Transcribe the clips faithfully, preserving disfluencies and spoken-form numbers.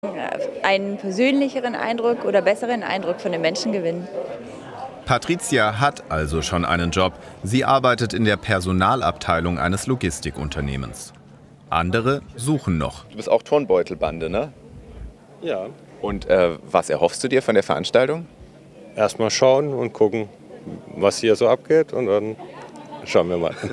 einen persönlicheren Eindruck oder besseren Eindruck von den Menschen gewinnen. Patricia hat also schon einen Job. Sie arbeitet in der Personalabteilung eines Logistikunternehmens. Andere suchen noch. Du bist auch Turnbeutelbande, ne? Ja. Und äh, was erhoffst du dir von der Veranstaltung? Erstmal schauen und gucken, was hier so abgeht, und dann schauen wir mal.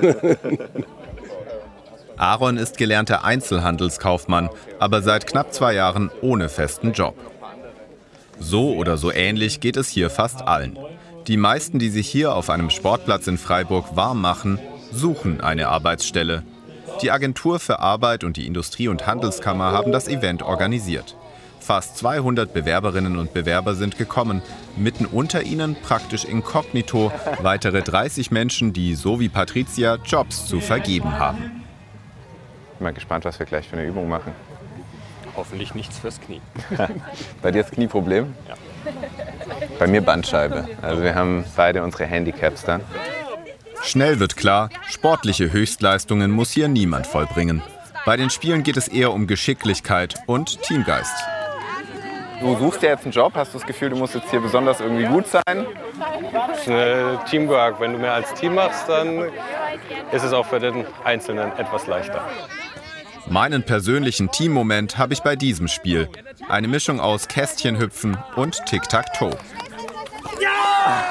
Aaron ist gelernter Einzelhandelskaufmann, aber seit knapp zwei Jahren ohne festen Job. So oder so ähnlich geht es hier fast allen. Die meisten, die sich hier auf einem Sportplatz in Freiburg warm machen, suchen eine Arbeitsstelle. Die Agentur für Arbeit und die Industrie- und Handelskammer haben das Event organisiert. Fast zweihundert Bewerberinnen und Bewerber sind gekommen. Mitten unter ihnen, praktisch inkognito, weitere dreißig Menschen, die so wie Patricia Jobs zu vergeben haben. Ich bin mal gespannt, was wir gleich für eine Übung machen. Hoffentlich nichts fürs Knie. Bei dir das Knieproblem? Ja. Bei mir Bandscheibe. Also wir haben beide unsere Handicaps dann. Schnell wird klar, sportliche Höchstleistungen muss hier niemand vollbringen. Bei den Spielen geht es eher um Geschicklichkeit und Teamgeist. Du suchst ja jetzt einen Job, hast du das Gefühl, du musst jetzt hier besonders irgendwie gut sein? Das ist eine Teamwork. Wenn du mehr als Team machst, dann ist es auch für den Einzelnen etwas leichter. Meinen persönlichen Teammoment habe ich bei diesem Spiel. Eine Mischung aus Kästchenhüpfen und Tic-Tac-Toe. Ja!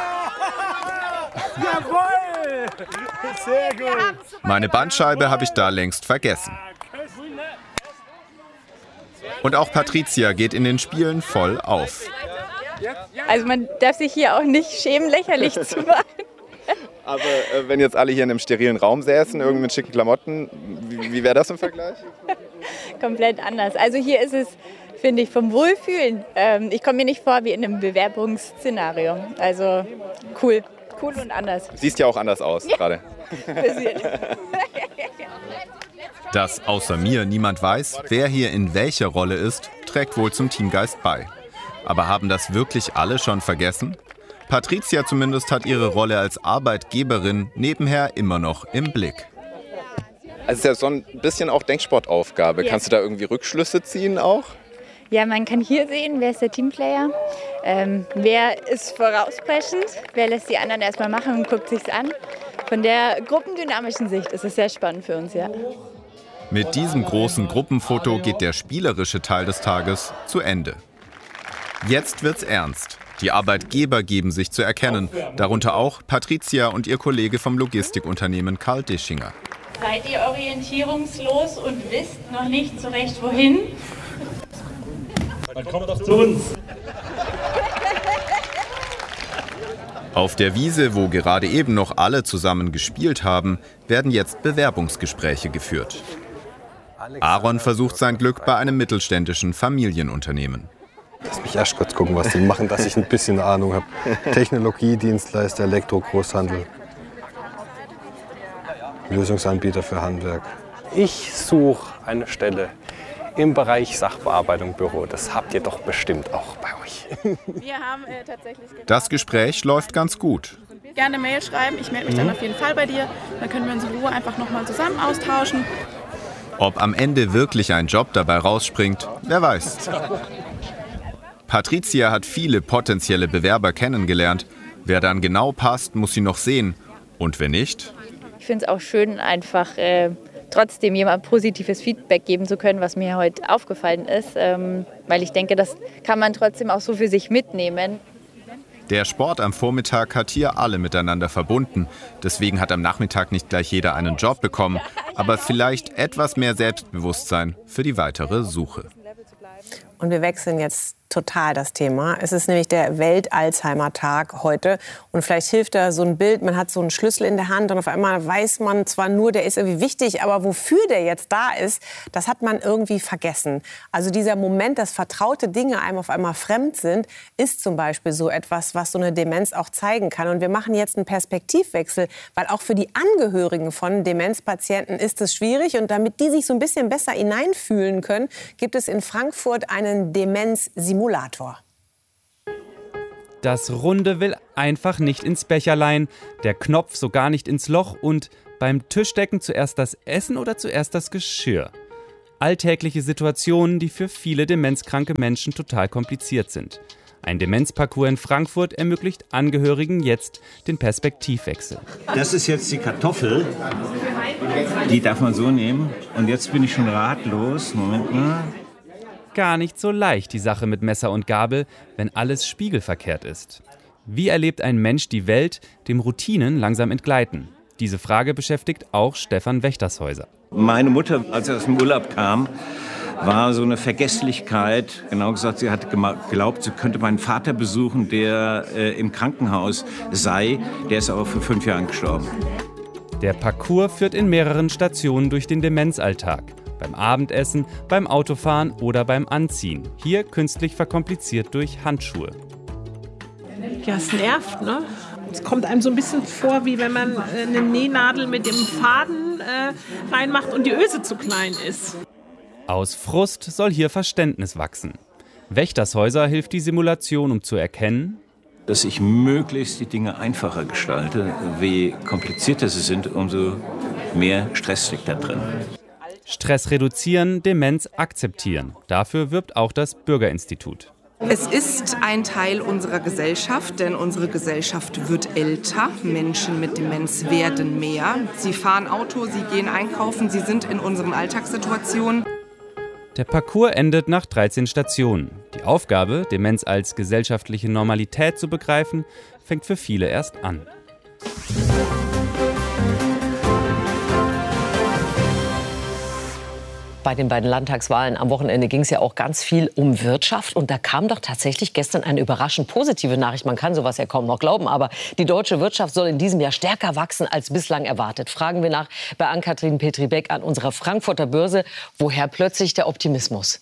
Jawohl! Sehr gut! Meine Bandscheibe habe ich da längst vergessen. Und auch Patricia geht in den Spielen voll auf. Also man darf sich hier auch nicht schämen, lächerlich zu machen. Aber äh, wenn jetzt alle hier in einem sterilen Raum säßen, irgendwie mit schicken Klamotten, wie, wie wäre das im Vergleich? Komplett anders. Also hier ist es, finde ich, vom Wohlfühlen. Ähm, ich komme mir nicht vor wie in einem Bewerbungsszenario. Also cool. Cool und anders. Siehst ja auch anders aus ja. gerade. Dass außer mir niemand weiß, wer hier in welcher Rolle ist, trägt wohl zum Teamgeist bei. Aber haben das wirklich alle schon vergessen? Patricia zumindest hat ihre Rolle als Arbeitgeberin nebenher immer noch im Blick. Also es ist ja so ein bisschen auch Denksportaufgabe. Ja. Kannst du da irgendwie Rückschlüsse ziehen auch? Ja, man kann hier sehen, wer ist der Teamplayer, ähm, wer ist vorauspreschend, wer lässt die anderen erstmal machen und guckt sich's an. Von der gruppendynamischen Sicht ist es sehr spannend für uns, ja. Mit diesem großen Gruppenfoto geht der spielerische Teil des Tages zu Ende. Jetzt wird's ernst. Die Arbeitgeber geben sich zu erkennen, darunter auch Patricia und ihr Kollege vom Logistikunternehmen Karl Dischinger. Seid ihr orientierungslos und wisst noch nicht so recht wohin? Dann kommt doch zu uns. Auf der Wiese, wo gerade eben noch alle zusammen gespielt haben, werden jetzt Bewerbungsgespräche geführt. Aaron versucht sein Glück bei einem mittelständischen Familienunternehmen. Lass mich erst kurz gucken, was die machen, dass ich ein bisschen Ahnung habe. Technologie, Dienstleister, Elektro, Großhandel. Lösungsanbieter für Handwerk. Ich suche eine Stelle im Bereich Sachbearbeitung, Büro. Das habt ihr doch bestimmt auch bei euch. Wir haben äh, tatsächlich Das Gespräch läuft ganz gut. gerne Mail schreiben. Ich melde mich dann auf jeden Fall bei dir. Dann können wir uns in Ruhe einfach nochmal zusammen austauschen. Ob am Ende wirklich ein Job dabei rausspringt, wer weiß. Patricia hat viele potenzielle Bewerber kennengelernt. Wer dann genau passt, muss sie noch sehen. Und wenn nicht? Ich finde es auch schön, einfach äh, trotzdem jemand positives Feedback geben zu können, was mir heute aufgefallen ist. Ähm, weil ich denke, das kann man trotzdem auch so für sich mitnehmen. Der Sport am Vormittag hat hier alle miteinander verbunden. Deswegen hat am Nachmittag nicht gleich jeder einen Job bekommen. Aber vielleicht etwas mehr Selbstbewusstsein für die weitere Suche. Und wir wechseln jetzt total das Thema. Es ist nämlich der Welt-Alzheimer-Tag heute. Und vielleicht hilft da so ein Bild, man hat so einen Schlüssel in der Hand und auf einmal weiß man zwar nur, der ist irgendwie wichtig, aber wofür der jetzt da ist, das hat man irgendwie vergessen. Also dieser Moment, dass vertraute Dinge einem auf einmal fremd sind, ist zum Beispiel so etwas, was so eine Demenz auch zeigen kann. Und wir machen jetzt einen Perspektivwechsel, weil auch für die Angehörigen von Demenzpatienten ist es schwierig. Und damit die sich so ein bisschen besser hineinfühlen können, gibt es in Frankfurt einen Demenz-Simulator. Das Runde will einfach nicht ins Becherlein, der Knopf so gar nicht ins Loch und beim Tischdecken zuerst das Essen oder zuerst das Geschirr. Alltägliche Situationen, die für viele demenzkranke Menschen total kompliziert sind. Ein Demenzparcours in Frankfurt ermöglicht Angehörigen jetzt den Perspektivwechsel. Das ist jetzt die Kartoffel, die darf man so nehmen. Und jetzt bin ich schon ratlos. Moment mal. Gar nicht so leicht die Sache mit Messer und Gabel, wenn alles spiegelverkehrt ist. Wie erlebt ein Mensch die Welt, dem Routinen langsam entgleiten? Diese Frage beschäftigt auch Stefan Wächtershäuser. Meine Mutter, als sie aus dem Urlaub kam, war so eine Vergesslichkeit. Genau gesagt, sie hat geglaubt, sie könnte meinen Vater besuchen, der äh, im Krankenhaus sei. Der ist aber vor fünf Jahren gestorben. Der Parcours führt in mehreren Stationen durch den Demenzalltag. Beim Abendessen, beim Autofahren oder beim Anziehen. Hier künstlich verkompliziert durch Handschuhe. Ja, es nervt, ne? Es kommt einem so ein bisschen vor, wie wenn man eine Nähnadel mit dem Faden äh, reinmacht und die Öse zu klein ist. Aus Frust soll hier Verständnis wachsen. Wächtershäuser hilft die Simulation, um zu erkennen, dass ich möglichst die Dinge einfacher gestalte. Je komplizierter sie sind, umso mehr Stress steckt da drin. Stress reduzieren, Demenz akzeptieren. Dafür wirbt auch das Bürgerinstitut. Es ist ein Teil unserer Gesellschaft, denn unsere Gesellschaft wird älter. Menschen mit Demenz werden mehr. Sie fahren Auto, sie gehen einkaufen, sie sind in unseren Alltagssituationen. Der Parcours endet nach dreizehn Stationen. Die Aufgabe, Demenz als gesellschaftliche Normalität zu begreifen, fängt für viele erst an. Bei den beiden Landtagswahlen am Wochenende ging es ja auch ganz viel um Wirtschaft. Und da kam doch tatsächlich gestern eine überraschend positive Nachricht. Man kann sowas ja kaum noch glauben. Aber die deutsche Wirtschaft soll in diesem Jahr stärker wachsen als bislang erwartet. Fragen wir nach bei Ann-Kathrin Petri-Beck an unserer Frankfurter Börse. Woher plötzlich der Optimismus?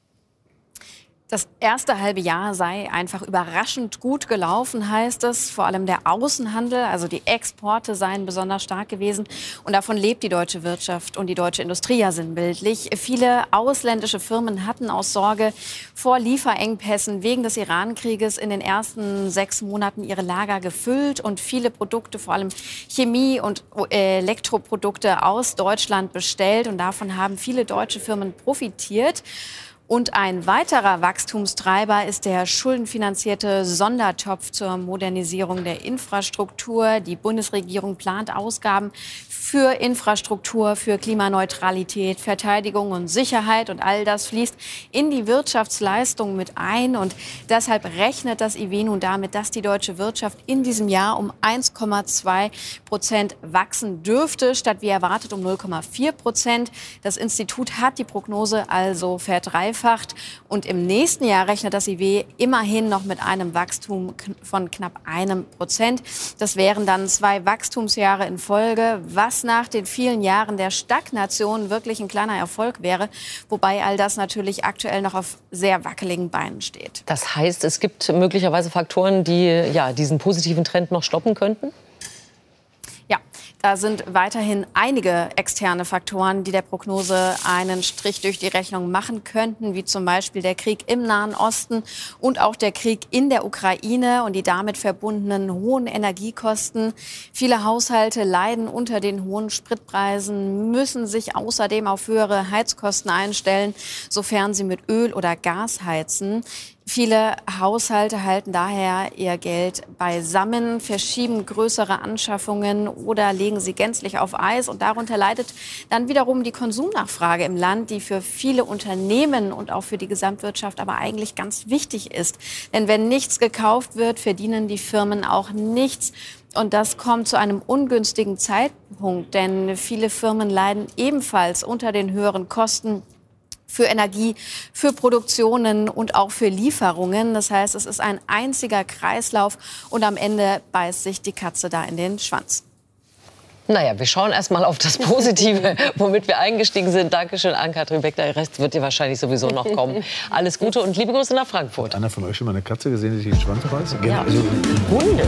Das erste halbe Jahr sei einfach überraschend gut gelaufen, heißt es. Vor allem der Außenhandel, also die Exporte seien besonders stark gewesen. Und davon lebt die deutsche Wirtschaft und die deutsche Industrie ja sinnbildlich. Viele ausländische Firmen hatten aus Sorge vor Lieferengpässen wegen des Iran-Krieges in den ersten sechs Monaten ihre Lager gefüllt und viele Produkte, vor allem Chemie- und Elektroprodukte aus Deutschland bestellt. Und davon haben viele deutsche Firmen profitiert. Und ein weiterer Wachstumstreiber ist der schuldenfinanzierte Sondertopf zur Modernisierung der Infrastruktur. Die Bundesregierung plant Ausgaben für Infrastruktur, für Klimaneutralität, Verteidigung und Sicherheit. Und all das fließt in die Wirtschaftsleistung mit ein. Und deshalb rechnet das I W nun damit, dass die deutsche Wirtschaft in diesem Jahr um eins Komma zwei Prozent wachsen dürfte, statt wie erwartet um null Komma vier Prozent. Das Institut hat die Prognose also verdreifacht. Und im nächsten Jahr rechnet das I W immerhin noch mit einem Wachstum von knapp einem Prozent. Das wären dann zwei Wachstumsjahre in Folge, was nach den vielen Jahren der Stagnation wirklich ein kleiner Erfolg wäre. Wobei all das natürlich aktuell noch auf sehr wackeligen Beinen steht. Das heißt, es gibt möglicherweise Faktoren, die ja, diesen positiven Trend noch stoppen könnten? Ja, da sind weiterhin einige externe Faktoren, die der Prognose einen Strich durch die Rechnung machen könnten, wie zum Beispiel der Krieg im Nahen Osten und auch der Krieg in der Ukraine und die damit verbundenen hohen Energiekosten. Viele Haushalte leiden unter den hohen Spritpreisen, müssen sich außerdem auf höhere Heizkosten einstellen, sofern sie mit Öl oder Gas heizen. Viele Haushalte halten daher ihr Geld beisammen, verschieben größere Anschaffungen oder legen sie gänzlich auf Eis. Und darunter leidet dann wiederum die Konsumnachfrage im Land, die für viele Unternehmen und auch für die Gesamtwirtschaft aber eigentlich ganz wichtig ist. Denn wenn nichts gekauft wird, verdienen die Firmen auch nichts. Und das kommt zu einem ungünstigen Zeitpunkt, denn viele Firmen leiden ebenfalls unter den höheren Kosten für Energie, für Produktionen und auch für Lieferungen. Das heißt, es ist ein einziger Kreislauf und am Ende beißt sich die Katze da in den Schwanz. Naja, wir schauen erst mal auf das Positive, womit wir eingestiegen sind. Dankeschön, Ann-Kathrin Beck. Der Rest wird dir wahrscheinlich sowieso noch kommen. Alles Gute und liebe Grüße nach Frankfurt. Hat einer von euch schon mal eine Katze gesehen, die sich den Schwanz beißt? Ja, also, Hunde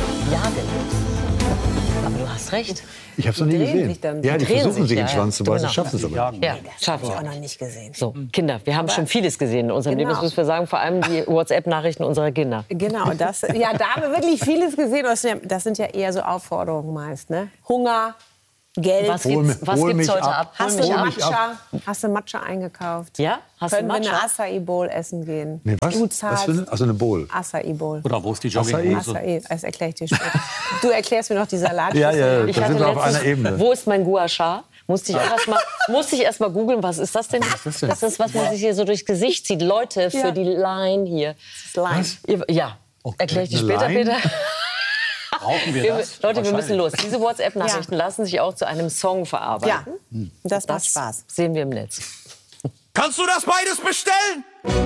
jagen. Aber du hast recht. Ich habe es noch nie gesehen. Ja, die versuchen sich den Schwanz zu beißen, schaffen es aber nicht. Ja, schaffen Habe ich auch noch nicht gesehen. So, Kinder, wir haben Aber schon vieles gesehen in unserem genau. Leben. Das müssen wir sagen, vor allem die WhatsApp-Nachrichten unserer Kinder. Genau, das, ja, da haben wir wirklich vieles gesehen. Das sind ja, das sind ja eher so Aufforderungen meist. Ne? Hunger, Geld. Was gibt's, was hol gibt's mich heute ab. ab? Hast Hol du mich Matcha? ab. Hast du Matcha eingekauft? Ja? Hast Können du wir eine Matcha? Acai Bowl essen gehen? Nee, was? Du Was zahlst. für eine? Also eine Bowl. Acai Bowl. Oder wo ist die Acai? Jogginghose? Acai, das erkläre ich dir später. Du erklärst mir noch die Salat. Ja, ja, Ich da hatte sind wir auf letztens- einer Ebene. Wo ist mein Gua Sha? Musste ich auch erst mal, musste ich erst mal googeln, was ist das denn? Was ist das denn? Das ist, was man sich hier so durchs Gesicht zieht. Leute, für Ja. die Line hier. Line. Was? Ihr- Ja, Okay, erkläre ich dir eine später, Line? Peter. Brauchen wir Wir, das? Leute, wir müssen los. Wahrscheinlich. Diese WhatsApp-Nachrichten lassen sich auch zu einem Song verarbeiten. Ja, das macht Das Spaß. sehen wir im Netz. Kannst du das beides bestellen?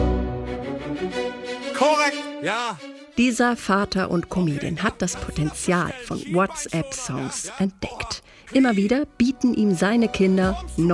Korrekt, ja. Dieser Vater und Comedian hat das Potenzial von WhatsApp-Songs entdeckt. Immer wieder bieten ihm seine Kinder neue